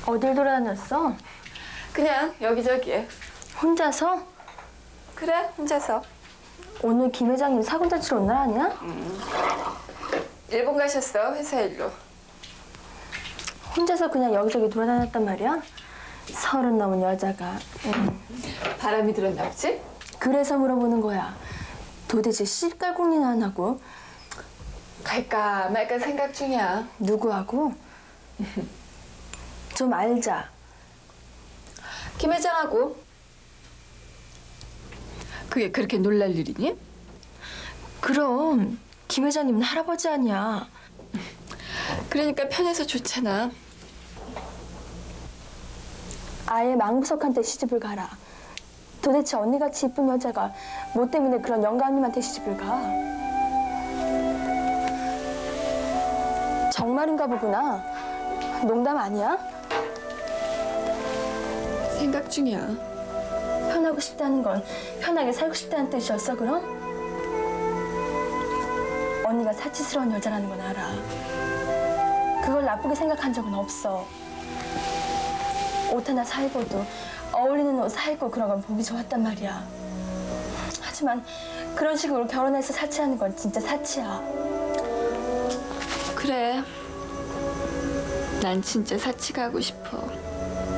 어딜 돌아다녔어? 그냥 여기저기. 혼자서? 그래, 혼자서. 오늘 김 회장님 사군자 치러 온 날 아니야? 일본 가셨어, 회사 일로. 혼자서 그냥 여기저기 돌아다녔단 말이야? 30 넘은 여자가. 바람이 들었나 보지? 그래서 물어보는 거야. 도대체 씨깔공리나 안 하고 갈까 말까 생각 중이야. 누구하고? 좀 알자. 김 회장하고. 그게 그렇게 놀랄 일이니? 그럼 김 회장님은 할아버지 아니야. 그러니까 편해서 좋잖아. 아예 망부석한테 시집을 가라. 도대체 언니같이 이쁜 여자가 뭐 때문에 그런 영감님한테 시집을 가? 정말인가 보구나. 농담 아니야? 생각 중이야. 편하고 싶다는 건 편하게 살고 싶다는 뜻이었어, 그럼? 언니가 사치스러운 여자라는 건 알아. 그걸 나쁘게 생각한 적은 없어. 옷 하나 사 입어도 어울리는 옷 사 입고 그런 건 보기 좋았단 말이야. 하지만 그런 식으로 결혼해서 사치하는 건 진짜 사치야. 그래. 난 진짜 사치 가고 싶어.